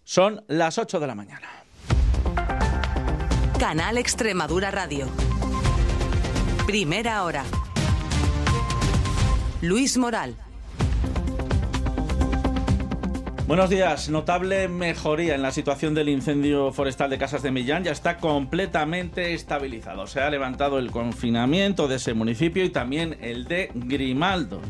Son las 8 de la mañana. Canal Extremadura Radio. Primera hora. Luis Moral. Buenos días. Notable mejoría en la situación del incendio forestal de Casas de Millán. Ya está completamente estabilizado. Se ha levantado el confinamiento de ese municipio y también el de Grimaldo.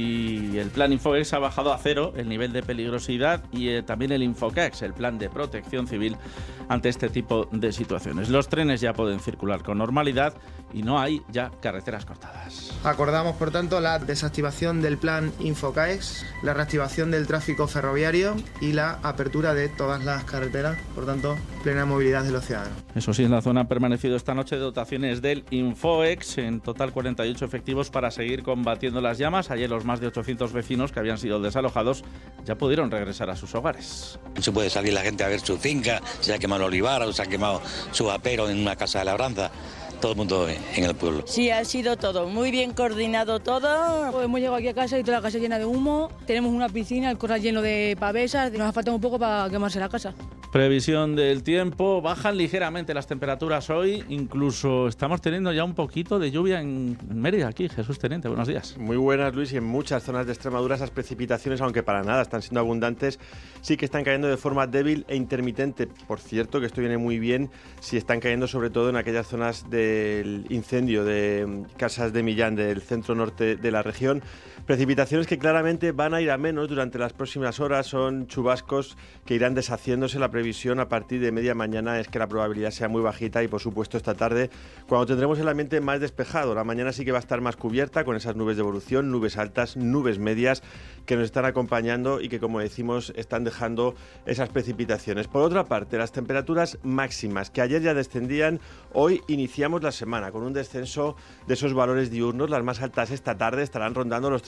Y el plan Infoex ha bajado a cero el nivel de peligrosidad y también el Infocaex, el plan de protección civil ante este tipo de situaciones. Los trenes ya pueden circular con normalidad y no hay ya carreteras cortadas. Acordamos, por tanto, la desactivación del plan Infocaex, la reactivación del tráfico ferroviario y la apertura de todas las carreteras, por tanto, plena movilidad de los ciudadanos. Eso sí, en la zona han permanecido esta noche dotaciones del Infoex, en total 48 efectivos para seguir combatiendo las llamas. Ayer los más de 800 vecinos que habían sido desalojados ya pudieron regresar a sus hogares. Se puede salir la gente a ver su finca, se ha quemado el olivar o se ha quemado su apero en una casa de labranza. Todo el mundo en el pueblo. Sí, ha sido todo, muy bien coordinado todo. Pues hemos llegado aquí a casa y toda la casa llena de humo. Tenemos una piscina, el corral lleno de pavesas. Nos ha faltado un poco para quemarse la casa. Previsión del tiempo, bajan ligeramente las temperaturas hoy, incluso estamos teniendo ya un poquito de lluvia en Mérida, aquí. Jesús Teniente, buenos días. Muy buenas, Luis, y en muchas zonas de Extremadura esas precipitaciones, aunque para nada están siendo abundantes, sí que están cayendo de forma débil e intermitente. Por cierto, que esto viene muy bien si están cayendo sobre todo en aquellas zonas del incendio de Casas de Millán, del centro norte de la región. Precipitaciones que claramente van a ir a menos durante las próximas horas, son chubascos que irán deshaciéndose. La previsión a partir de media mañana es que la probabilidad sea muy bajita y por supuesto esta tarde, cuando tendremos el ambiente más despejado. La mañana sí que va a estar más cubierta con esas nubes de evolución, nubes altas, nubes medias que nos están acompañando y que, como decimos, están dejando esas precipitaciones. Por otra parte, las temperaturas máximas que ayer ya descendían, hoy iniciamos la semana con un descenso de esos valores diurnos. Las más altas esta tarde estarán rondando los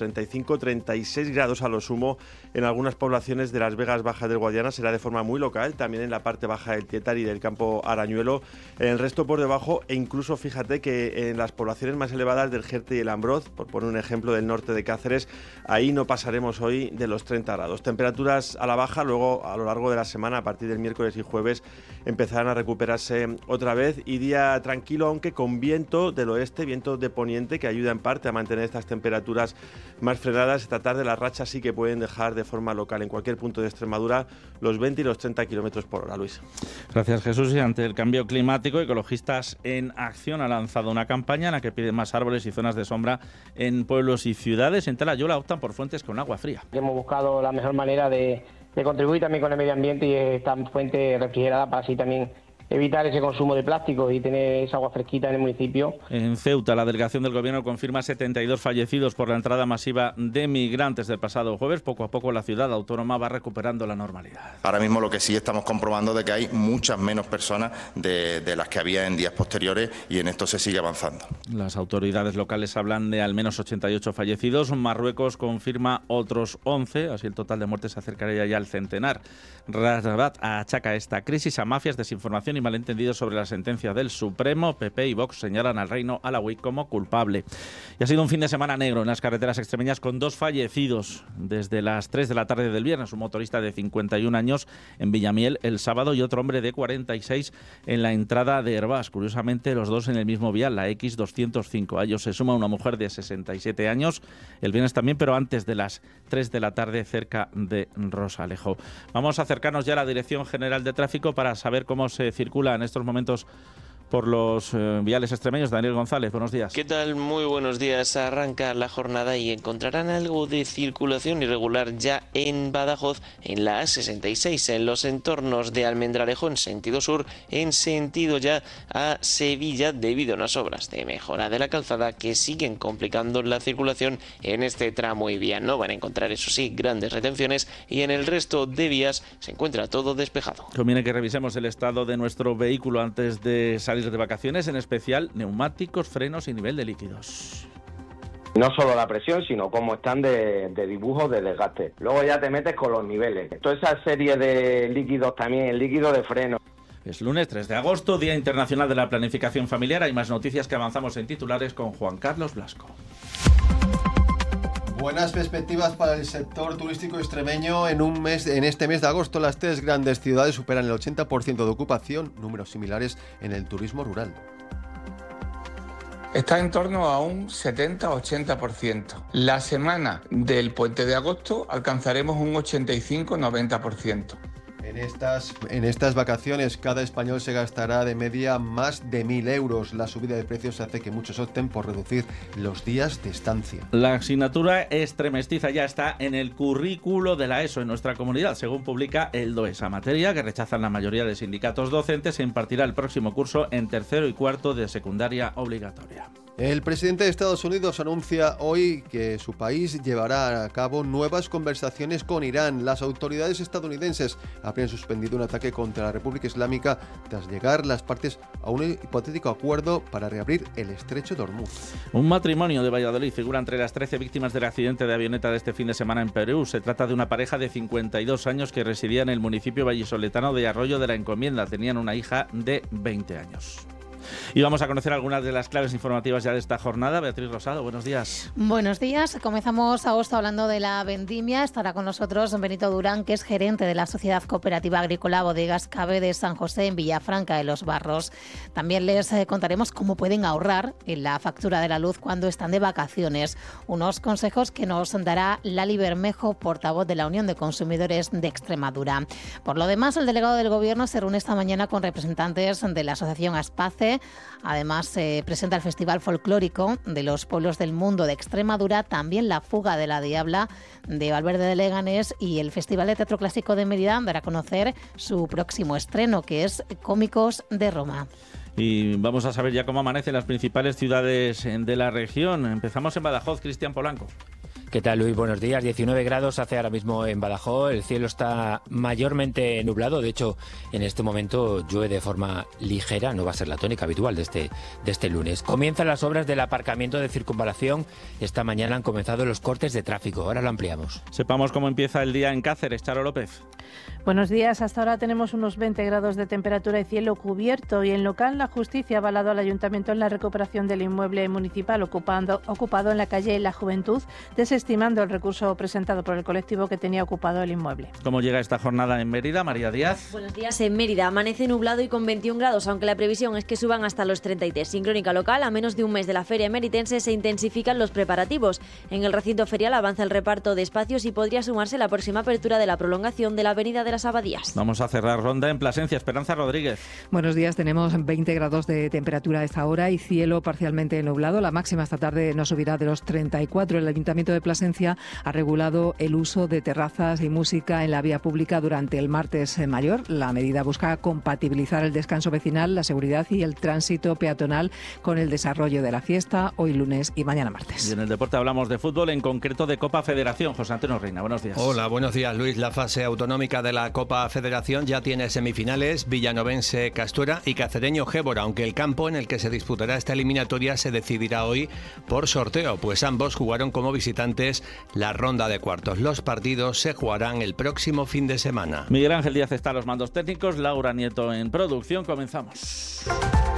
35-36 grados a lo sumo en algunas poblaciones de las Vegas Bajas del Guadiana. Será de forma muy local, también en la parte baja del Tietar y del Campo Arañuelo. En el resto por debajo, e incluso fíjate que en las poblaciones más elevadas del Jerte y el Ambroz, por poner un ejemplo del norte de Cáceres, ahí no pasaremos hoy de los 30 grados. Temperaturas a la baja, luego a lo largo de la semana, a partir del miércoles y jueves, empezarán a recuperarse otra vez y día tranquilo, aunque con viento del oeste, viento de poniente, que ayuda en parte a mantener estas temperaturas más frenadas. Esta tarde las rachas sí que pueden dejar de forma local en cualquier punto de Extremadura los 20 y los 30 kilómetros por hora, Luis. Gracias, Jesús. Y ante el cambio climático, Ecologistas en Acción ha lanzado una campaña en la que piden más árboles y zonas de sombra en pueblos y ciudades. En Talayuela optan por fuentes con agua fría. Hemos buscado la mejor manera de contribuir también con el medio ambiente y esta fuente refrigerada para así también evitar ese consumo de plástico y tener esa agua fresquita en el municipio. En Ceuta, la delegación del Gobierno confirma 72 fallecidos por la entrada masiva de migrantes del pasado jueves. Poco a poco la ciudad autónoma va recuperando la normalidad. Ahora mismo lo que sí estamos comprobando de que hay muchas menos personas de las que había en días posteriores y en esto se sigue avanzando. Las autoridades locales hablan de al menos 88 fallecidos. Marruecos confirma otros 11, así el total de muertes se acercaría ya al centenar. Rabat achaca esta crisis a mafias, desinformación y malentendidos sobre la sentencia del Supremo. PP y Vox señalan al Reino Alawí como culpable. Y ha sido un fin de semana negro en las carreteras extremeñas con 2 fallecidos desde las 3 de la tarde del viernes. Un motorista de 51 años en Villamiel el sábado y otro hombre de 46 en la entrada de Hervás. Curiosamente, los dos en el mismo vial, la X205. A ellos se suma una mujer de 67 años el viernes también, pero antes de las 3 de la tarde cerca de Rosalejo. Vamos a acercarnos ya a la Dirección General de Tráfico para saber cómo se circula en estos momentos por los viales extremeños. Daniel González, buenos días. ¿Qué tal? Muy buenos días. Arranca la jornada y encontrarán algo de circulación irregular ya en Badajoz, en la A66, en los entornos de Almendralejo en sentido sur, en sentido ya a Sevilla, debido a unas obras de mejora de la calzada que siguen complicando la circulación en este tramo y vía. No van a encontrar, eso sí, grandes retenciones y en el resto de vías se encuentra todo despejado. Conviene que revisemos el estado de nuestro vehículo antes de salir de vacaciones, en especial neumáticos, frenos y nivel de líquidos. No solo la presión, sino cómo están de dibujo de desgaste. Luego ya te metes con los niveles. Toda esa serie de líquidos también, el líquido de freno. Es lunes 3 de agosto, Día Internacional de la Planificación Familiar. Hay más noticias que avanzamos en titulares con Juan Carlos Blasco. Buenas perspectivas para el sector turístico extremeño. En este mes de agosto, las 3 grandes ciudades superan el 80% de ocupación, números similares en el turismo rural. Está en torno a un 70-80%. La semana del puente de agosto alcanzaremos un 85-90%. En estas vacaciones, cada español se gastará de media más de 1.000 euros. La subida de precios hace que muchos opten por reducir los días de estancia. La asignatura extremestiza ya está en el currículo de la ESO en nuestra comunidad, según publica el DOE. Esa materia, que rechazan la mayoría de sindicatos docentes, se impartirá el próximo curso en tercero y cuarto de secundaria obligatoria. El presidente de Estados Unidos anuncia hoy que su país llevará a cabo nuevas conversaciones con Irán. Las autoridades estadounidenses habrían suspendido un ataque contra la República Islámica tras llegar las partes a un hipotético acuerdo para reabrir el estrecho de Hormuz. Un matrimonio de Valladolid figura entre las 13 víctimas del accidente de avioneta de este fin de semana en Perú. Se trata de una pareja de 52 años que residía en el municipio vallisoletano de Arroyo de la Encomienda. Tenían una hija de 20 años. Y vamos a conocer algunas de las claves informativas ya de esta jornada. Beatriz Rosado, buenos días. Buenos días. Comenzamos agosto hablando de la vendimia. Estará con nosotros Benito Durán, que es gerente de la Sociedad Cooperativa Agrícola Bodegas Cabe de San José en Villafranca de los Barros. También les contaremos cómo pueden ahorrar en la factura de la luz cuando están de vacaciones. Unos consejos que nos dará Lali Bermejo, portavoz de la Unión de Consumidores de Extremadura. Por lo demás, el delegado del Gobierno se reúne esta mañana con representantes de la Asociación Aspace. Además, se presenta el Festival Folclórico de los Pueblos del Mundo de Extremadura, también la Fuga de la Diabla de Valverde de Leganés, y el Festival de Teatro Clásico de Mérida dará a conocer su próximo estreno, que es Cómicos de Roma. Y vamos a saber ya cómo amanecen las principales ciudades de la región. Empezamos en Badajoz, Cristian Polanco. ¿Qué tal, Luis? Buenos días. 19 grados hace ahora mismo en Badajoz. El cielo está mayormente nublado. De hecho, en este momento llueve de forma ligera. No va a ser la tónica habitual de este lunes. Comienzan las obras del aparcamiento de circunvalación. Esta mañana han comenzado los cortes de tráfico. Ahora lo ampliamos. Sepamos cómo empieza el día en Cáceres. Charo López. Buenos días. Hasta ahora tenemos unos 20 grados de temperatura y cielo cubierto. Y en local, la justicia ha avalado al ayuntamiento en la recuperación del inmueble municipal ocupado en la calle La Juventud, desestimando el recurso presentado por el colectivo que tenía ocupado el inmueble. ¿Cómo llega esta jornada en Mérida? María Díaz. Buenos días. En Mérida amanece nublado y con 21 grados, aunque la previsión es que suban hasta los 33. Sin crónica local, a menos de un mes de la feria meritense, se intensifican los preparativos. En el recinto ferial avanza el reparto de espacios y podría sumarse la próxima apertura de la prolongación de la Avenida de las Abadías. Vamos a cerrar ronda en Plasencia. Esperanza Rodríguez. Buenos días. Tenemos 20 grados de temperatura a esta hora y cielo parcialmente nublado. La máxima esta tarde no subirá de los 34. El Ayuntamiento de Plasencia ha regulado el uso de terrazas y música en la vía pública durante el martes mayor. La medida busca compatibilizar el descanso vecinal, la seguridad y el tránsito peatonal con el desarrollo de la fiesta hoy lunes y mañana martes. Y en el deporte hablamos de fútbol, en concreto de Copa Federación. José Antonio Reina, buenos días. Hola, buenos días, Luis. La fase autonómica de la Copa Federación ya tiene semifinales: villanovense Castuera y cacereño Gébora, aunque el campo en el que se disputará esta eliminatoria se decidirá hoy por sorteo, pues ambos jugaron como visitantes la ronda de cuartos. Los partidos se jugarán el próximo fin de semana. Miguel Ángel Díaz está a los mandos técnicos, Laura Nieto en producción. Comenzamos.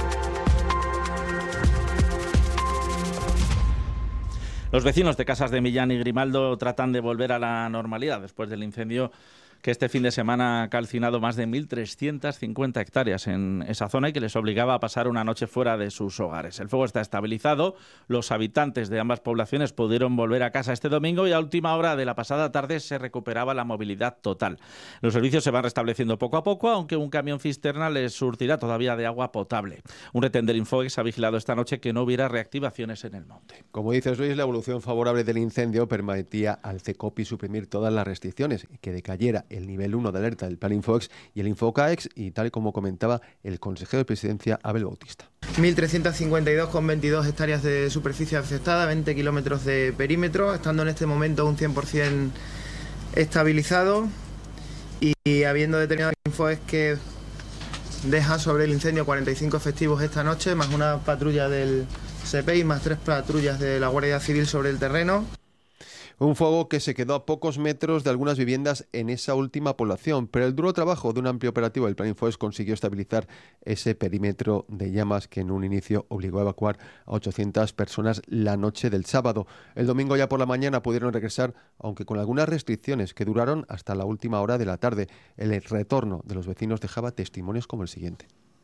Los vecinos de Casas de Millán y Grimaldo tratan de volver a la normalidad después del incendio que este fin de semana ha calcinado más de 1.350 hectáreas en esa zona y que les obligaba a pasar una noche fuera de sus hogares. El fuego está estabilizado, los habitantes de ambas poblaciones pudieron volver a casa este domingo y a última hora de la pasada tarde se recuperaba la movilidad total. Los servicios se van restableciendo poco a poco, aunque un camión cisterna les surtirá todavía de agua potable. Un retén del Infoex ha vigilado esta noche que no hubiera reactivaciones en el monte. Como dices, Luis, la evolución favorable del incendio permitía al CECOPI suprimir todas las restricciones y que decayera el nivel 1 de alerta del plan Infoex y el Infocaex, y tal y como comentaba el consejero de Presidencia, Abel Bautista. 1.352,22 hectáreas de superficie afectada, 20 kilómetros de perímetro, estando en este momento un 100% estabilizado y habiendo determinado el Infoex que deja sobre el incendio 45 efectivos esta noche, más una patrulla del SEPEI, más 3 patrullas de la Guardia Civil sobre el terreno. Un fuego que se quedó a pocos metros de algunas viviendas en esa última población, pero el duro trabajo de un amplio operativo del Plan Infoes consiguió estabilizar ese perímetro de llamas que en un inicio obligó a evacuar a 800 personas la noche del sábado. El domingo ya por la mañana pudieron regresar, aunque con algunas restricciones que duraron hasta la última hora de la tarde. El retorno de los vecinos dejaba testimonios como el siguiente.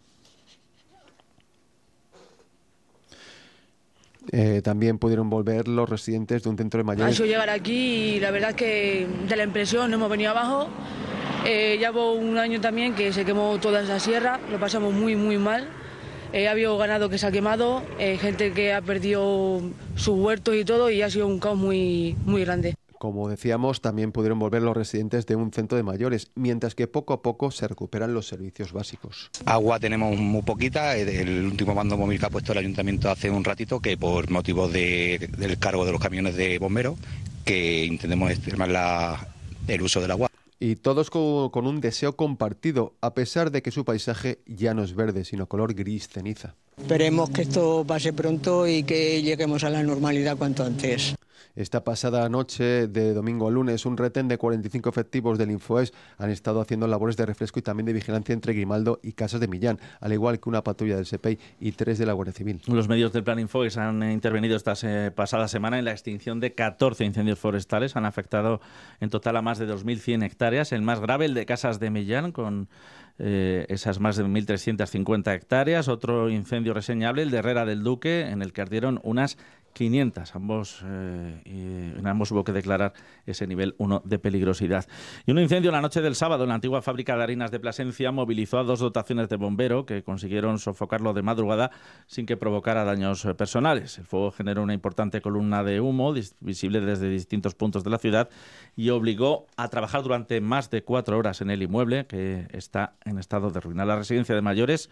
También pudieron volver los residentes de un centro de mayores. Ha hecho llegar aquí y la verdad es que de la impresión no hemos venido abajo. Ya hubo un año también que se quemó toda esa sierra, lo pasamos muy mal. Ha habido ganado que se ha quemado, gente que ha perdido sus huertos y todo, y ha sido un caos muy grande. Como decíamos, también pudieron volver los residentes de un centro de mayores, mientras que poco a poco se recuperan los servicios básicos. Agua tenemos muy poquita. El último mando móvil que ha puesto el ayuntamiento hace un ratito, que por motivos del cargo de los camiones de bomberos, que intentemos extremar el uso del agua. Y todos con un deseo compartido, a pesar de que su paisaje ya no es verde, sino color gris ceniza. Esperemos que esto pase pronto y que lleguemos a la normalidad cuanto antes. Esta pasada noche, de domingo a lunes, un retén de 45 efectivos del Infoes han estado haciendo labores de refresco y también de vigilancia entre Grimaldo y Casas de Millán, al igual que una patrulla del SEPEI y 3 de la Guardia Civil. Los medios del Plan Infoes han intervenido esta pasada semana en la extinción de 14 incendios forestales. Han afectado en total a más de 2.100 hectáreas. El más grave, el de Casas de Millán, con esas más de 1.350 hectáreas. Otro incendio reseñable, el de Herrera del Duque, en el que ardieron unas 500. En ambos hubo que declarar ese nivel 1 de peligrosidad. Y un incendio la noche del sábado en la antigua fábrica de harinas de Plasencia movilizó a 2 dotaciones de bombero que consiguieron sofocarlo de madrugada sin que provocara daños personales. El fuego generó una importante columna de humo visible desde distintos puntos de la ciudad y obligó a trabajar durante más de 4 horas en el inmueble, que está en estado de ruina. La residencia de mayores,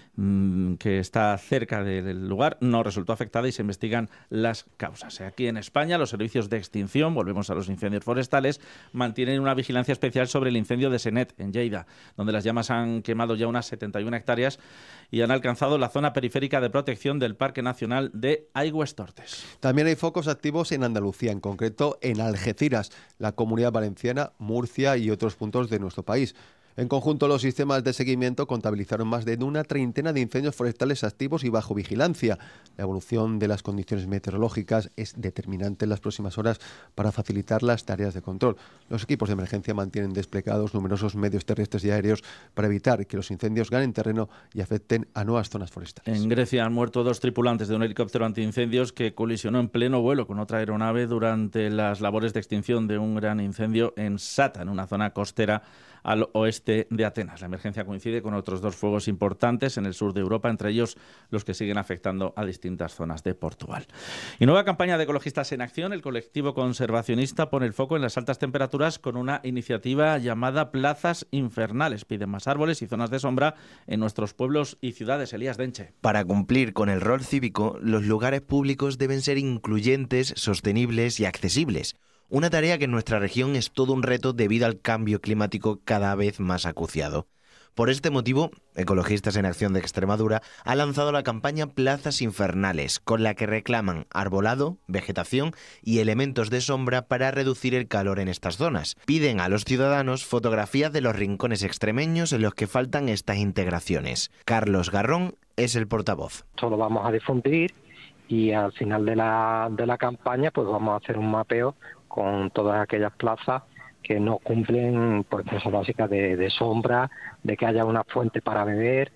que está cerca del lugar, no resultó afectada y se investigan las causas. Aquí en España, los servicios de extinción, volvemos a los incendios forestales, mantienen una vigilancia especial sobre el incendio de Senet, en Lleida, donde las llamas han quemado ya unas 71 hectáreas y han alcanzado la zona periférica de protección del Parque Nacional de Aigüestortes. También hay focos activos en Andalucía, en concreto en Algeciras, la Comunidad Valenciana, Murcia y otros puntos de nuestro país. En conjunto, los sistemas de seguimiento contabilizaron más de una treintena de incendios forestales activos y bajo vigilancia. La evolución de las condiciones meteorológicas es determinante en las próximas horas para facilitar las tareas de control. Los equipos de emergencia mantienen desplegados numerosos medios terrestres y aéreos para evitar que los incendios ganen terreno y afecten a nuevas zonas forestales. En Grecia han muerto 2 tripulantes de un helicóptero antiincendios que colisionó en pleno vuelo con otra aeronave durante las labores de extinción de un gran incendio en Sata, en una zona costera al oeste de Atenas. La emergencia coincide con otros 2 fuegos importantes en el sur de Europa, entre ellos los que siguen afectando a distintas zonas de Portugal. Y nueva campaña de ecologistas en acción. El colectivo conservacionista pone el foco en las altas temperaturas con una iniciativa llamada Plazas Infernales. Piden más árboles y zonas de sombra en nuestros pueblos y ciudades. Elías Denche. Para cumplir con el rol cívico, los lugares públicos deben ser incluyentes, sostenibles y accesibles. Una tarea que en nuestra región es todo un reto debido al cambio climático cada vez más acuciado. Por este motivo, Ecologistas en Acción de Extremadura ha lanzado la campaña Plazas Infernales, con la que reclaman arbolado, vegetación y elementos de sombra para reducir el calor en estas zonas. Piden a los ciudadanos fotografías de los rincones extremeños en los que faltan estas integraciones. Carlos Garrón es el portavoz. Esto lo vamos a difundir y al final de la campaña pues vamos a hacer un mapeo con todas aquellas plazas que no cumplen pues cosas básicas de sombra, de que haya una fuente para beber,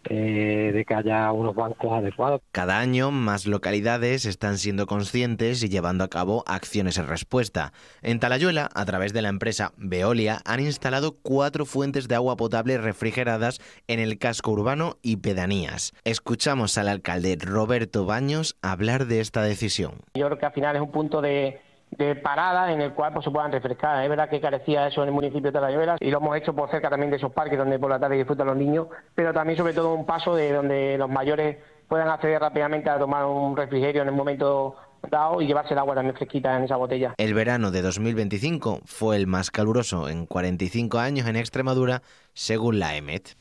de que haya unos bancos adecuados. Cada año más localidades están siendo conscientes y llevando a cabo acciones en respuesta. En Talayuela, a través de la empresa Veolia, han instalado 4 fuentes de agua potable refrigeradas en el casco urbano y pedanías. Escuchamos al alcalde Roberto Baños hablar de esta decisión. Yo creo que al final es un punto de parada en el cual pues, se puedan refrescar. Es verdad que carecía eso en el municipio de Talayuela y lo hemos hecho por cerca también de esos parques donde por la tarde disfrutan los niños, pero también sobre todo un paso de donde los mayores puedan acceder rápidamente a tomar un refrigerio en el momento dado y llevarse el agua también fresquita en esa botella. El verano de 2025 fue el más caluroso en 45 años en Extremadura, según la EMET.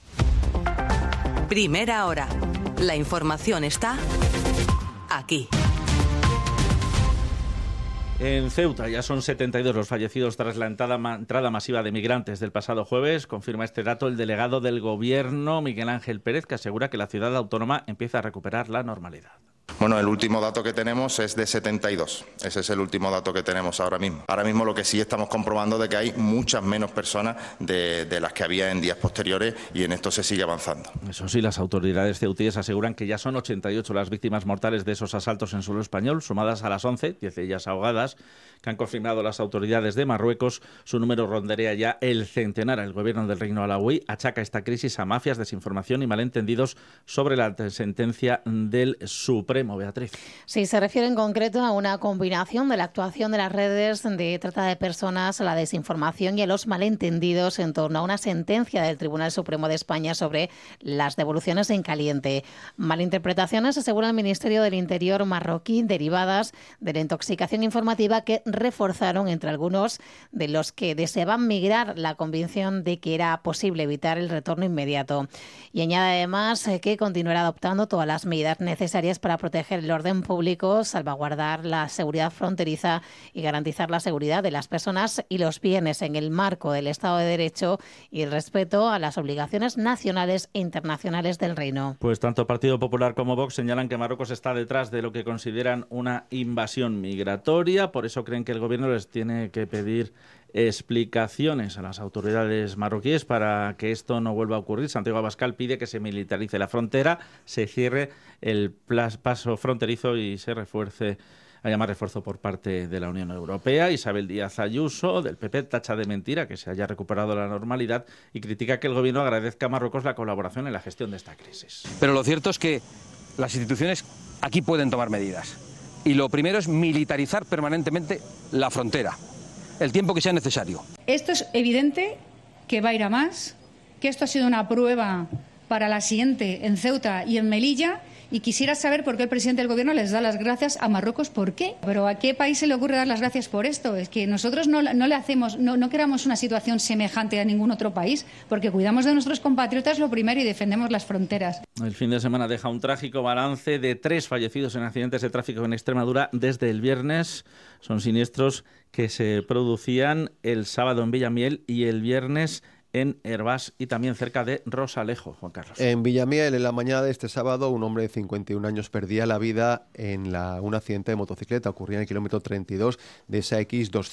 Primera hora. La información está aquí. En Ceuta ya son 72 los fallecidos tras la entrada masiva de migrantes del pasado jueves. Confirma este dato el delegado del Gobierno, Miguel Ángel Pérez, que asegura que la ciudad autónoma empieza a recuperar la normalidad. Bueno, el último dato que tenemos es de 72. Ese es el último dato que tenemos ahora mismo. Ahora mismo lo que sí estamos comprobando de que hay muchas menos personas de las que había en días posteriores y en esto se sigue avanzando. Eso sí, las autoridades ceutíes aseguran que ya son 88 las víctimas mortales de esos asaltos en suelo español, sumadas a las 11, 10 de ellas ahogadas, que han confirmado las autoridades de Marruecos. Su número rondaría ya el centenar. El gobierno del Reino Alauí achaca esta crisis a mafias, desinformación y malentendidos sobre la sentencia del Supremo. Beatriz. Sí, se refiere en concreto a una combinación de la actuación de las redes de trata de personas, a la desinformación y a los malentendidos en torno a una sentencia del Tribunal Supremo de España sobre las devoluciones en caliente. Malinterpretaciones, asegura el Ministerio del Interior marroquí, derivadas de la intoxicación informativa que reforzaron entre algunos de los que deseaban migrar la convicción de que era posible evitar el retorno inmediato. Y añade además que continuará adoptando todas las medidas necesarias para proteger el orden público, salvaguardar la seguridad fronteriza y garantizar la seguridad de las personas y los bienes en el marco del Estado de Derecho y el respeto a las obligaciones nacionales e internacionales del Reino. Pues tanto Partido Popular como Vox señalan que Marruecos está detrás de lo que consideran una invasión migratoria. Por eso creen que el gobierno les tiene que pedir explicaciones a las autoridades marroquíes para que esto no vuelva a ocurrir. Santiago Abascal pide que se militarice la frontera, se cierre el paso fronterizo y se haya más refuerzo por parte de la Unión Europea. Isabel Díaz Ayuso, del PP, tacha de mentira que se haya recuperado la normalidad y critica que el gobierno agradezca a Marruecos la colaboración en la gestión de esta crisis. Pero lo cierto es que las instituciones aquí pueden tomar medidas. Y lo primero es militarizar permanentemente la frontera, el tiempo que sea necesario. Esto es evidente que va a ir a más, que esto ha sido una prueba para la siguiente en Ceuta y en Melilla, y quisiera saber por qué el presidente del Gobierno les da las gracias a Marruecos. ¿Por qué? ¿Pero a qué país se le ocurre dar las gracias por esto? Es que nosotros no creamos una situación semejante a ningún otro país, porque cuidamos de nuestros compatriotas lo primero y defendemos las fronteras. El fin de semana deja un trágico balance de 3 fallecidos en accidentes de tráfico en Extremadura desde el viernes. Son siniestros que se producían el sábado en Villamiel y el viernes en Hervás y también cerca de Rosalejo, Juan Carlos. En Villamiel, en la mañana de este sábado, un hombre de 51 años perdía la vida en un accidente de motocicleta. Ocurría en el kilómetro 32 de esa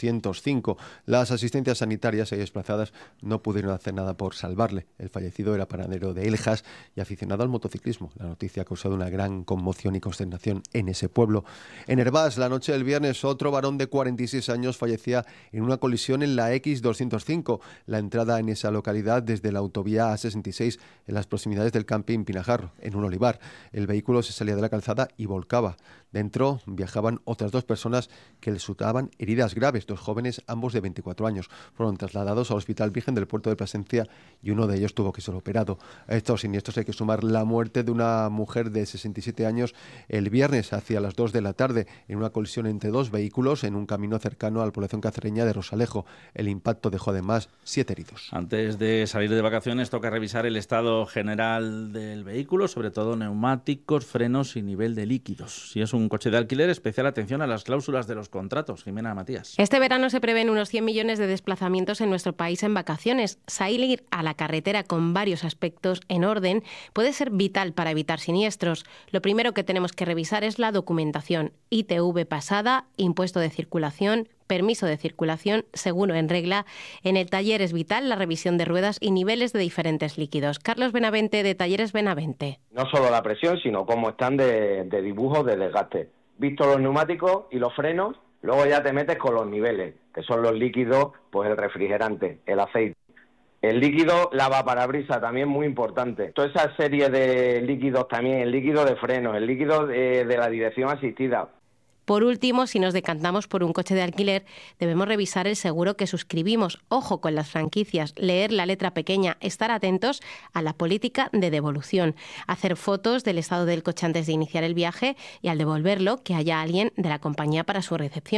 X205. Las asistencias sanitarias ahí desplazadas no pudieron hacer nada por salvarle. El fallecido era panadero de Eljas y aficionado al motociclismo. La noticia ha causado una gran conmoción y consternación en ese pueblo. En Hervás, la noche del viernes, otro varón de 46 años fallecía en una colisión en la X205. La entrada en esa localidad desde la autovía A66 en las proximidades del camping Pinajarro, en un olivar. El vehículo se salía de la calzada y volcaba. Dentro viajaban otras 2 personas que resultaban heridas graves, 2 jóvenes, ambos de 24 años. Fueron trasladados al Hospital Virgen del Puerto de Plasencia y uno de ellos tuvo que ser operado. A estos siniestros hay que sumar la muerte de una mujer de 67 años el viernes hacia las 2 de la tarde en una colisión entre 2 vehículos en un camino cercano a la población cacereña de Rosalejo. El impacto dejó además 7 heridos. Antes de salir de vacaciones toca revisar el estado general del vehículo, sobre todo neumáticos, frenos y nivel de líquidos. Si es un coche de alquiler, especial atención a las cláusulas de los contratos. Jimena Matías. Este verano se prevén unos 100 millones de desplazamientos en nuestro país en vacaciones. Salir a la carretera con varios aspectos en orden puede ser vital para evitar siniestros. Lo primero que tenemos que revisar es la documentación. ITV pasada, impuesto de circulación, permiso de circulación, seguro en regla. En el taller es vital la revisión de ruedas y niveles de diferentes líquidos. Carlos Benavente, de Talleres Benavente. No solo la presión, sino cómo están de dibujo, de desgaste. Visto los neumáticos y los frenos, luego ya te metes con los niveles, que son los líquidos, pues el refrigerante, el aceite. El líquido lavaparabrisas, también muy importante. Toda esa serie de líquidos también, el líquido de frenos, el líquido de la dirección asistida. Por último, si nos decantamos por un coche de alquiler, debemos revisar el seguro que suscribimos. Ojo con las franquicias, leer la letra pequeña, estar atentos a la política de devolución, hacer fotos del estado del coche antes de iniciar el viaje y al devolverlo que haya alguien de la compañía para su recepción.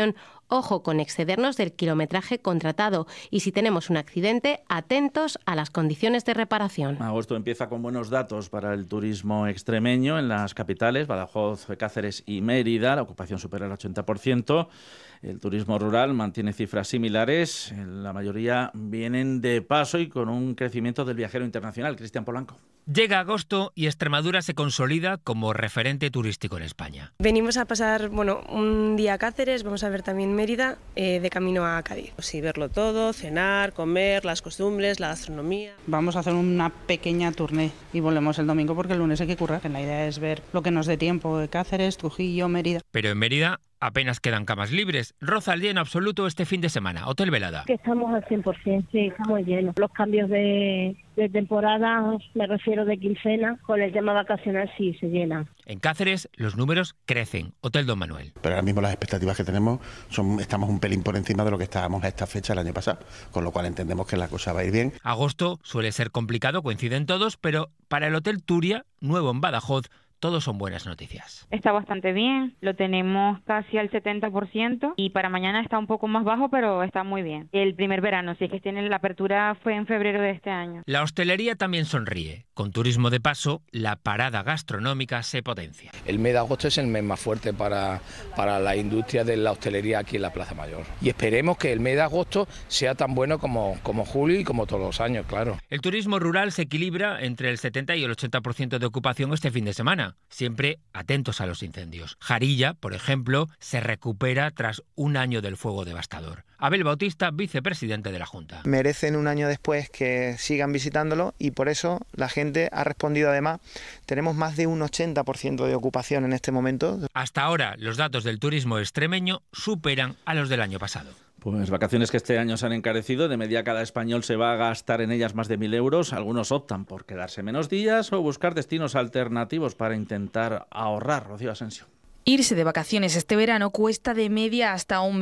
ojo con excedernos del kilometraje contratado y si tenemos un accidente, atentos a las condiciones de reparación. Agosto empieza con buenos datos para el turismo extremeño en las capitales, Badajoz, Cáceres y Mérida. La ocupación supera el 80%. El turismo rural mantiene cifras similares. La mayoría vienen de paso y con un crecimiento del viajero internacional. Cristian Polanco. Llega agosto y Extremadura se consolida como referente turístico en España. Venimos a pasar un día a Cáceres, vamos a ver también Mérida, de camino a Cádiz. Sí, verlo todo, cenar, comer, las costumbres, la gastronomía. Vamos a hacer una pequeña tournée y volvemos el domingo porque el lunes hay que currar. La idea es ver lo que nos dé tiempo de Cáceres, Trujillo, Mérida. Pero en Mérida apenas quedan camas libres. Roza el lleno absoluto este fin de semana. Hotel Velada. Que estamos al 100%, sí, estamos llenos. Los cambios de temporada, me refiero de quincena, con el tema vacacional sí se llenan. En Cáceres los números crecen. Hotel Don Manuel. Pero ahora mismo las expectativas que tenemos estamos un pelín por encima de lo que estábamos a esta fecha el año pasado, con lo cual entendemos que la cosa va a ir bien. Agosto suele ser complicado, coinciden todos, pero para el Hotel Turia, nuevo en Badajoz, todos son buenas noticias. Está bastante bien, lo tenemos casi al 70% y para mañana está un poco más bajo, pero está muy bien. El primer verano, si es que tiene la apertura, fue en febrero de este año. La hostelería también sonríe. Con turismo de paso, la parada gastronómica se potencia. El mes de agosto es el mes más fuerte para la industria de la hostelería aquí en la Plaza Mayor. Y esperemos que el mes de agosto sea tan bueno como julio y como todos los años, claro. El turismo rural se equilibra entre el 70 y el 80% de ocupación este fin de semana. Siempre atentos a los incendios. Jarilla, por ejemplo, se recupera tras un año del fuego devastador. Abel Bautista, vicepresidente de la Junta. Merecen un año después que sigan visitándolo y por eso la gente ha respondido. Además, tenemos más de un 80% de ocupación en este momento. Hasta ahora, los datos del turismo extremeño superan a los del año pasado. Pues vacaciones que este año se han encarecido. De media cada español se va a gastar en ellas más de 1.000 euros. Algunos optan por quedarse menos días o buscar destinos alternativos para intentar ahorrar. Rocío Asensio. Irse de vacaciones este verano cuesta de media hasta un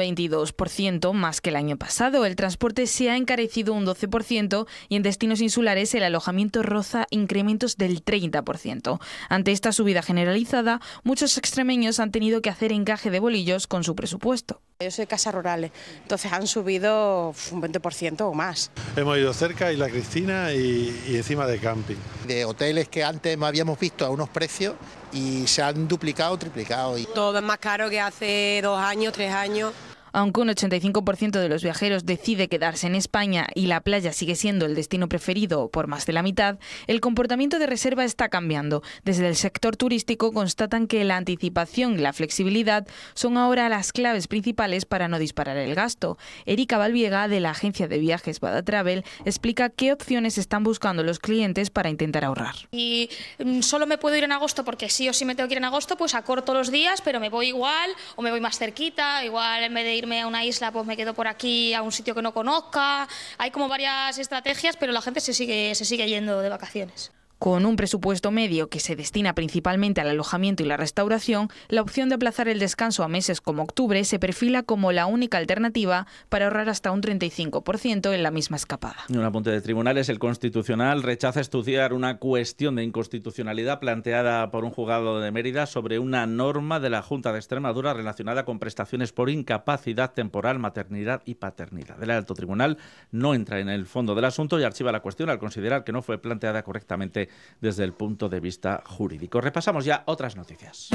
22% más que el año pasado. El transporte se ha encarecido un 12% y en destinos insulares el alojamiento roza incrementos del 30%. Ante esta subida generalizada, muchos extremeños han tenido que hacer encaje de bolillos con su presupuesto. Yo soy de Casas Rurales, entonces han subido un 20% o más. Hemos ido cerca, Isla Cristina y encima de camping. De hoteles que antes habíamos visto a unos precios y se han duplicado o triplicado. Todo es más caro que hace 2 años, 3 años. Aunque un 85% de los viajeros decide quedarse en España y la playa sigue siendo el destino preferido por más de la mitad, el comportamiento de reserva está cambiando. Desde el sector turístico constatan que la anticipación y la flexibilidad son ahora las claves principales para no disparar el gasto. Erika Valviega, de la agencia de viajes Bada Travel, explica qué opciones están buscando los clientes para intentar ahorrar. Y solo me puedo ir en agosto porque sí o sí me tengo que ir en agosto, pues acorto los días, pero me voy igual o me voy más cerquita, igual en vez de irme a una isla, pues me quedo por aquí a un sitio que no conozca. Hay como varias estrategias, pero la gente se sigue yendo de vacaciones. Con un presupuesto medio que se destina principalmente al alojamiento y la restauración, la opción de aplazar el descanso a meses como octubre se perfila como la única alternativa para ahorrar hasta un 35% en la misma escapada. En un apunte de tribunales, el Constitucional rechaza estudiar una cuestión de inconstitucionalidad planteada por un juzgado de Mérida sobre una norma de la Junta de Extremadura relacionada con prestaciones por incapacidad temporal, maternidad y paternidad. El alto tribunal no entra en el fondo del asunto y archiva la cuestión al considerar que no fue planteada correctamente desde el punto de vista jurídico. Repasamos ya otras noticias.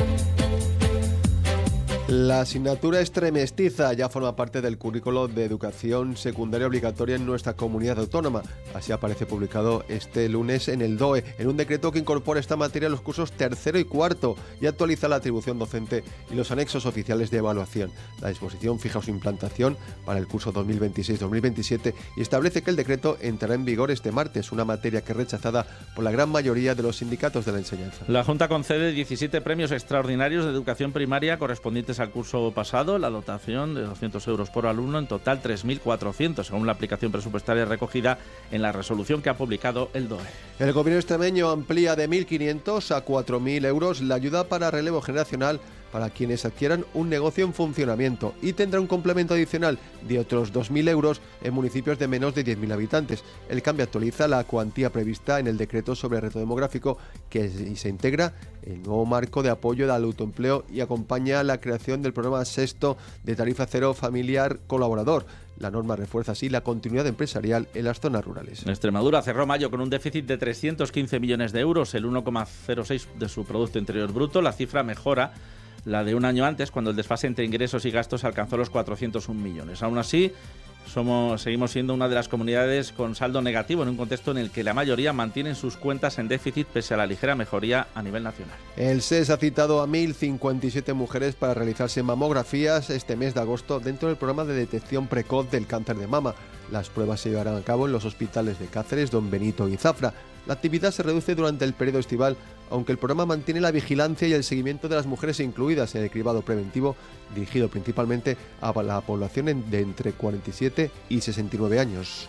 La asignatura extremestiza ya forma parte del currículo de educación secundaria obligatoria en nuestra comunidad autónoma. Así aparece publicado este lunes en el DOE, en un decreto que incorpora esta materia a los cursos tercero y cuarto y actualiza la atribución docente y los anexos oficiales de evaluación. La disposición fija su implantación para el curso 2026-2027 y establece que el decreto entrará en vigor este martes, una materia que es rechazada por la gran mayoría de los sindicatos de la enseñanza. La Junta concede 17 premios extraordinarios de educación primaria correspondientes al curso pasado, la dotación de 200 euros por alumno, en total 3.400, según la aplicación presupuestaria recogida en la resolución que ha publicado el DOE. El gobierno extremeño amplía de 1.500 a 4.000 euros la ayuda para relevo generacional para quienes adquieran un negocio en funcionamiento y tendrá un complemento adicional de otros 2.000 euros en municipios de menos de 10.000 habitantes. El cambio actualiza la cuantía prevista en el decreto sobre el reto demográfico que se integra en el nuevo marco de apoyo al autoempleo y acompaña la creación del programa sexto de tarifa cero familiar colaborador. La norma refuerza así la continuidad empresarial en las zonas rurales. Extremadura cerró mayo con un déficit de 315 millones de euros, el 1,06 de su Producto Interior Bruto. La cifra mejora la de un año antes, cuando el desfase entre ingresos y gastos alcanzó los 401 millones. Aún así, seguimos siendo una de las comunidades con saldo negativo en un contexto en el que la mayoría mantienen sus cuentas en déficit pese a la ligera mejoría a nivel nacional. El SES ha citado a 1.057 mujeres para realizarse mamografías este mes de agosto dentro del programa de detección precoz del cáncer de mama. Las pruebas se llevarán a cabo en los hospitales de Cáceres, Don Benito y Zafra. La actividad se reduce durante el periodo estival, aunque el programa mantiene la vigilancia y el seguimiento de las mujeres incluidas en el cribado preventivo, dirigido principalmente a la población de entre 47 y 69 años.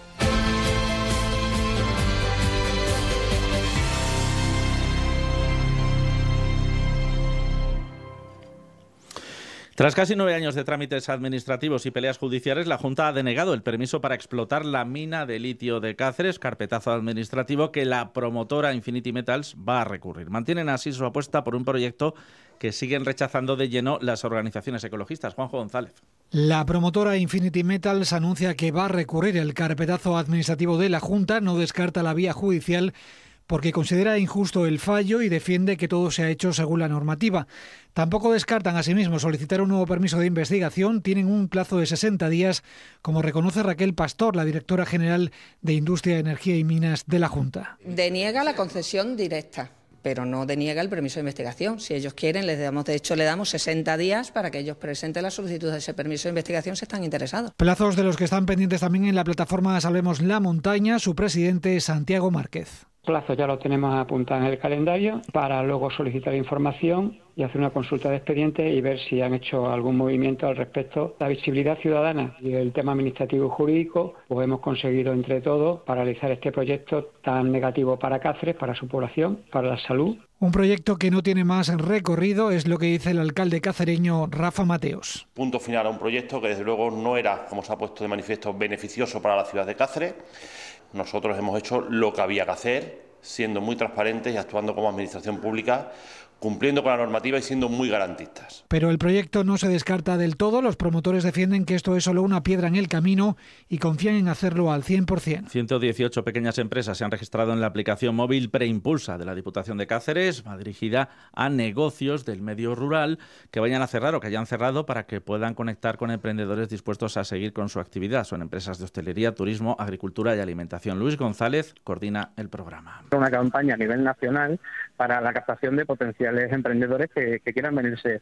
Tras casi 9 años de trámites administrativos y peleas judiciales, la Junta ha denegado el permiso para explotar la mina de litio de Cáceres, carpetazo administrativo que la promotora Infinity Metals va a recurrir. Mantienen así su apuesta por un proyecto que siguen rechazando de lleno las organizaciones ecologistas. Juanjo González. La promotora Infinity Metals anuncia que va a recurrir el carpetazo administrativo de la Junta, no descarta la vía judicial porque considera injusto el fallo y defiende que todo se ha hecho según la normativa. Tampoco descartan asimismo solicitar un nuevo permiso de investigación. Tienen un plazo de 60 días, como reconoce Raquel Pastor, la directora general de Industria, Energía y Minas de la Junta. Deniega la concesión directa, pero no deniega el permiso de investigación. Si ellos quieren, le damos 60 días para que ellos presenten la solicitud de ese permiso de investigación si están interesados. Plazos de los que están pendientes también en la plataforma Salvemos la Montaña, su presidente Santiago Márquez. Plazo ya lo tenemos apuntado en el calendario para luego solicitar información y hacer una consulta de expediente y ver si han hecho algún movimiento al respecto. La visibilidad ciudadana y el tema administrativo y jurídico, pues hemos conseguido entre todos paralizar este proyecto tan negativo para Cáceres, para su población, para la salud. Un proyecto que no tiene más recorrido, es lo que dice el alcalde cacereño Rafa Mateos. Punto final a un proyecto que desde luego no era, como se ha puesto de manifiesto, beneficioso para la ciudad de Cáceres. Nosotros hemos hecho lo que había que hacer, siendo muy transparentes y actuando como administración pública, cumpliendo con la normativa y siendo muy garantistas. Pero el proyecto no se descarta del todo. Los promotores defienden que esto es solo una piedra en el camino y confían en hacerlo al 100%. 118 pequeñas empresas se han registrado en la aplicación móvil Preimpulsa de la Diputación de Cáceres. Va dirigida a negocios del medio rural que vayan a cerrar o que hayan cerrado para que puedan conectar con emprendedores dispuestos a seguir con su actividad. Son empresas de hostelería, turismo, agricultura y alimentación. Luis González coordina el programa. Una campaña a nivel nacional para la captación de potenciales emprendedores que quieran venirse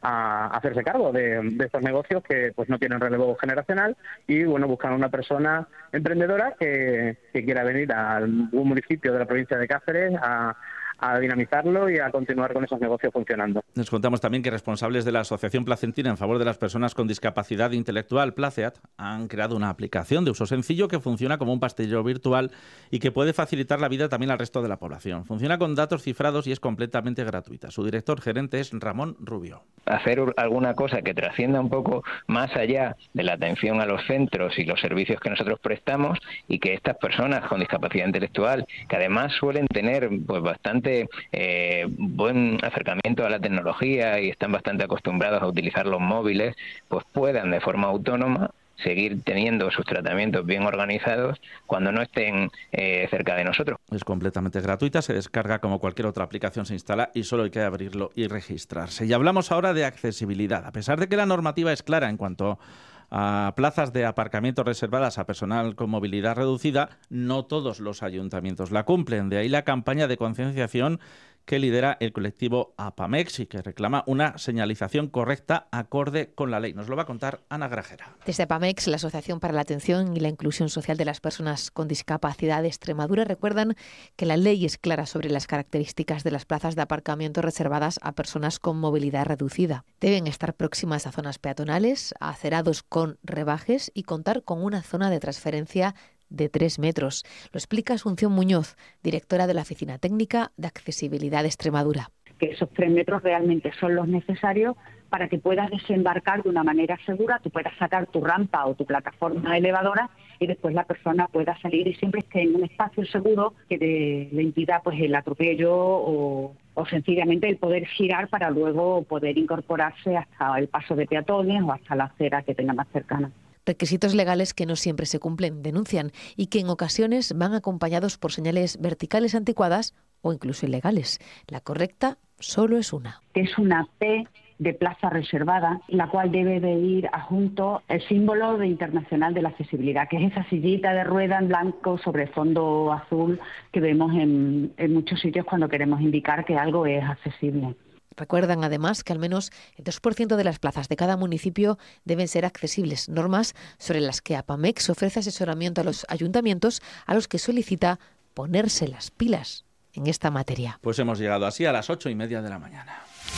a hacerse cargo de estos negocios que pues no tienen relevo generacional y bueno, buscan una persona emprendedora que quiera venir a algún municipio de la provincia de Cáceres a dinamizarlo y a continuar con esos negocios funcionando. Les contamos también que responsables de la Asociación Placentina en favor de las personas con discapacidad intelectual, Placeat, han creado una aplicación de uso sencillo que funciona como un pastillero virtual y que puede facilitar la vida también al resto de la población. Funciona con datos cifrados y es completamente gratuita. Su director gerente es Ramón Rubio. Hacer alguna cosa que trascienda un poco más allá de la atención a los centros y los servicios que nosotros prestamos y que estas personas con discapacidad intelectual, que además suelen tener pues bastante buen acercamiento a la tecnología y están bastante acostumbrados a utilizar los móviles, pues puedan de forma autónoma seguir teniendo sus tratamientos bien organizados cuando no estén cerca de nosotros. Es completamente gratuita, se descarga como cualquier otra aplicación, se instala y solo hay que abrirlo y registrarse. Y hablamos ahora de accesibilidad. A pesar de que la normativa es clara en cuanto a plazas de aparcamiento reservadas a personal con movilidad reducida, no todos los ayuntamientos la cumplen. De ahí la campaña de concienciación que lidera el colectivo APAMEX y que reclama una señalización correcta acorde con la ley. Nos lo va a contar Ana Grajera. Desde APAMEX, la Asociación para la Atención y la Inclusión Social de las Personas con Discapacidad de Extremadura, recuerdan que la ley es clara sobre las características de las plazas de aparcamiento reservadas a personas con movilidad reducida. Deben estar próximas a zonas peatonales, a acerados con rebajes y contar con una zona de transferencia de 3 metros. Lo explica Asunción Muñoz, directora de la Oficina Técnica de Accesibilidad de Extremadura. que esos 3 metros realmente son los necesarios para que puedas desembarcar de una manera segura, tú puedas sacar tu rampa o tu plataforma elevadora y después la persona pueda salir y siempre esté en un espacio seguro que le impida pues el atropello o sencillamente el poder girar para luego poder incorporarse hasta el paso de peatones o hasta la acera que tenga más cercana. Requisitos legales que no siempre se cumplen, denuncian, y que en ocasiones van acompañados por señales verticales anticuadas o incluso ilegales. La correcta solo es una. Es una P de plaza reservada, la cual debe de ir adjunto el símbolo internacional de la accesibilidad, que es esa sillita de rueda en blanco sobre fondo azul que vemos en muchos sitios cuando queremos indicar que algo es accesible. Recuerdan además que al menos el 2% de las plazas de cada municipio deben ser accesibles, normas sobre las que APAMEX ofrece asesoramiento a los ayuntamientos a los que solicita ponerse las pilas en esta materia. Pues hemos llegado así a las 8:30 de la mañana.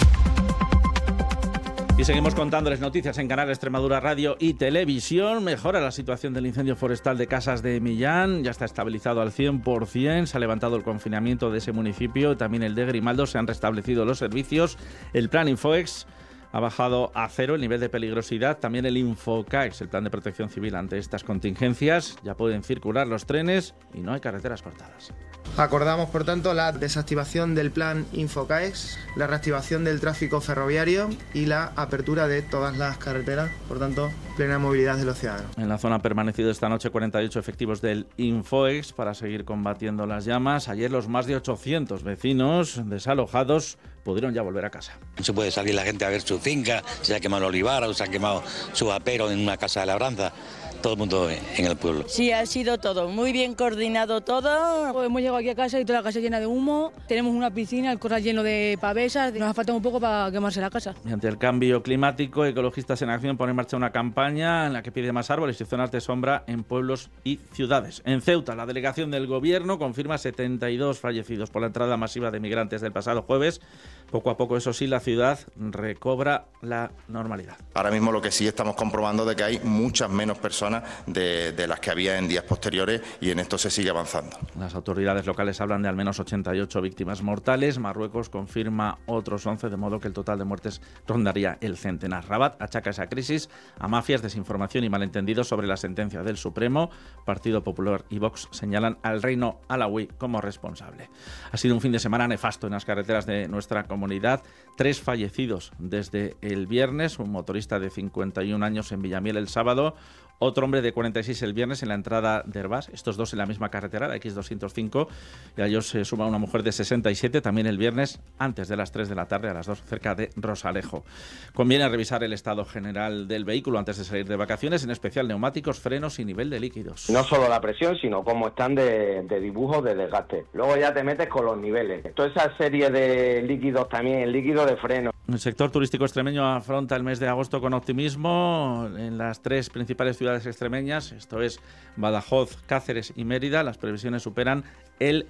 Y seguimos contándoles noticias en Canal Extremadura Radio y Televisión. Mejora la situación del incendio forestal de Casas de Millán. Ya está estabilizado al 100%. Se ha levantado el confinamiento de ese municipio. También el de Grimaldo. Se han restablecido los servicios. El plan Infoex ha bajado a 0 el nivel de peligrosidad. También el Infocaex, el plan de protección civil ante estas contingencias. Ya pueden circular los trenes y no hay carreteras cortadas. Acordamos, por tanto, la desactivación del plan Infocaex, la reactivación del tráfico ferroviario y la apertura de todas las carreteras, por tanto, plena movilidad de los ciudadanos. En la zona han permanecido esta noche 48 efectivos del Infoex para seguir combatiendo las llamas. Ayer los más de 800 vecinos desalojados pudieron ya volver a casa. No se puede salir la gente a ver su finca, se ha quemado el olivar o se ha quemado su apero en una casa de labranza. Todo el mundo en el pueblo. Sí, ha sido todo, muy bien coordinado todo. Pues hemos llegado aquí a casa y toda la casa llena de humo, tenemos una piscina, el corral lleno de pavesas, nos ha faltado un poco para quemarse la casa. Y ante el cambio climático, Ecologistas en Acción pone en marcha una campaña en la que pide más árboles y zonas de sombra en pueblos y ciudades. En Ceuta, la delegación del Gobierno confirma 72 fallecidos por la entrada masiva de migrantes del pasado jueves. Poco a poco, eso sí, la ciudad recobra la normalidad. Ahora mismo lo que sí estamos comprobando de que hay muchas menos personas de las que había en días posteriores y en esto se sigue avanzando. Las autoridades locales hablan de al menos 88 víctimas mortales. Marruecos confirma otros 11, de modo que el total de muertes rondaría el centenar. Rabat achaca esa crisis a mafias, desinformación y malentendidos sobre la sentencia del Supremo. Partido Popular y Vox señalan al reino alauí como responsable. Ha sido un fin de semana nefasto en las carreteras de nuestra comunidad. 3 fallecidos desde el viernes, un motorista de 51 años en Villamiel el sábado, otro hombre de 46 el viernes en la entrada de Herbás, estos dos en la misma carretera, la X205, y a ellos se suma una mujer de 67, también el viernes, antes de las 3 de la tarde, a las 2, cerca de Rosalejo. Conviene revisar el estado general del vehículo antes de salir de vacaciones, en especial neumáticos, frenos y nivel de líquidos. No solo la presión, sino cómo están de dibujo, de desgaste. Luego ya te metes con los niveles. Toda esa serie de líquidos también, el líquido de freno. El sector turístico extremeño afronta el mes de agosto con optimismo. En las 3 principales ciudades extremeñas, esto es Badajoz, Cáceres y Mérida, las previsiones superan el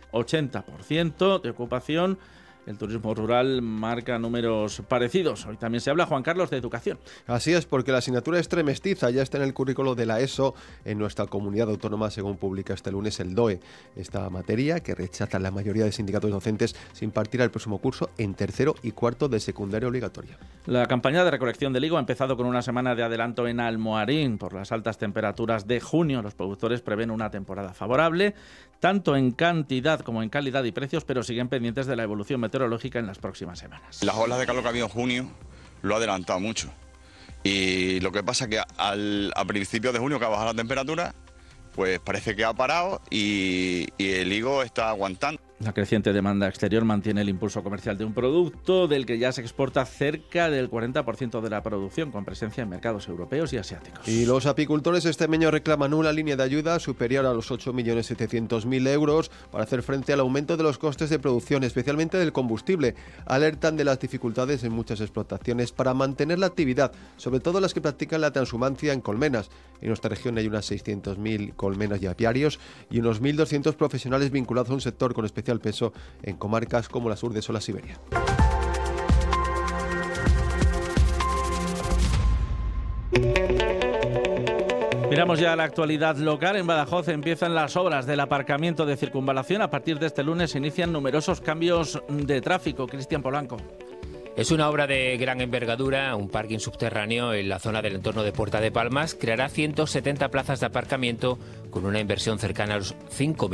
80% de ocupación. El turismo rural marca números parecidos. Hoy también se habla, Juan Carlos, de educación. Así es, porque la asignatura extremestiza ya está en el currículo de la ESO en nuestra comunidad autónoma, según publica este lunes el DOE. Esta materia, que rechazan la mayoría de sindicatos docentes, se impartirá el próximo curso en tercero y cuarto de secundaria obligatoria. La campaña de recolección del higo ha empezado con una semana de adelanto en Almoarín. Por las altas temperaturas de junio, los productores prevén una temporada favorable, tanto en cantidad como en calidad y precios, pero siguen pendientes de la evolución meteorológica en las próximas semanas. Las olas de calor que ha habido en junio lo ha adelantado mucho. Y lo que pasa es que a principios de junio, que ha bajado la temperatura, pues parece que ha parado y el higo está aguantando. La creciente demanda exterior mantiene el impulso comercial de un producto del que ya se exporta cerca del 40% de la producción, con presencia en mercados europeos y asiáticos. Y los apicultores extremeños reclaman una línea de ayuda superior a los 8.700.000 euros para hacer frente al aumento de los costes de producción, especialmente del combustible. Alertan de las dificultades en muchas explotaciones para mantener la actividad, sobre todo las que practican la transhumancia en colmenas. En nuestra región hay unas 600.000 colmenas y apiarios y unos 1.200 profesionales vinculados a un sector con especial peso en comarcas como la sur de Sola Siberia. Miramos ya la actualidad local. En Badajoz empiezan las obras del aparcamiento de circunvalación. A partir de este lunes se inician numerosos cambios de tráfico. Cristian Polanco. Es una obra de gran envergadura, un parking subterráneo en la zona del entorno de Puerta de Palmas. Creará 170 plazas de aparcamiento con una inversión cercana a los 5